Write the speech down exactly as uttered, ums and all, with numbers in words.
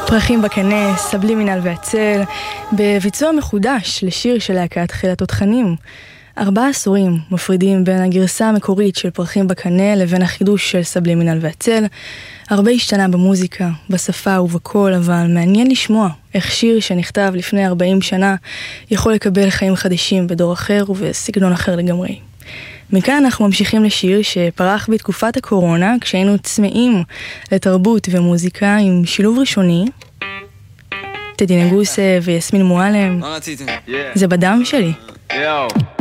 פרחים בקנה, סבלימינל והצל, בביצוע מחודש לשיר של להקת חיל התותחנים. ארבעה עשורים מפרידים בין הגרסה המקורית של פרחים בקנה לבין החידוש של סבלימינל והצל. הרבה השתנה במוזיקה, בשפה ובקול, אבל מעניין לשמוע איך שיר שנכתב לפני ארבעים שנה יכול לקבל חיים חדשים בדור אחר ובסגנון אחר לגמרי. מכאן אנחנו ממשיכים לשיר שפרח בתקופת הקורונה כשהיינו צמאים לתרבות ומוזיקה עם שילוב ראשוני. טדי נגוסה ויסמין מועלם. זה בדם שלי. יאו